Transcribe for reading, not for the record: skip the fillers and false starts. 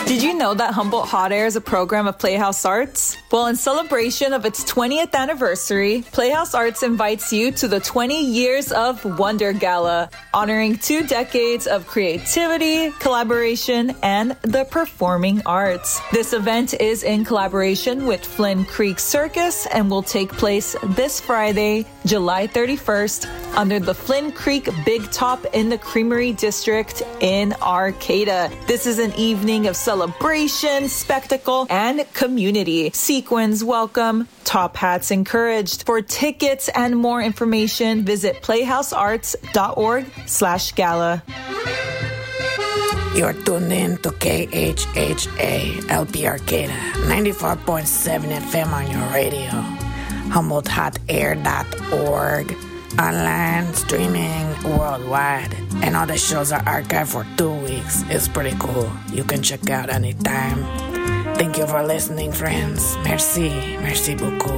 Did you know that Humboldt Hot Air is a program of Playhouse Arts? Well, in celebration of its 20th anniversary, Playhouse Arts invites you to the 20 Years of Wonder Gala, honoring 2 decades of creativity, collaboration, and the performing arts. This event is in collaboration with Flynn Creek Circus and will take place this Friday, July 31st, under the Flynn Creek Big Top in the Creamery District in Arcata. This is an evening of celebration, spectacle, and community. Sequins welcome, top hats encouraged. For tickets and more information, visit playhousearts.org/gala. You're tuned in to KHHA LP Arcata, 94.7 FM on your radio, HumboldtHotAir.org, online, streaming, worldwide, and all the shows are archived for 2 weeks. It's pretty cool. You can check out anytime. Thank you for listening, friends. Merci beaucoup.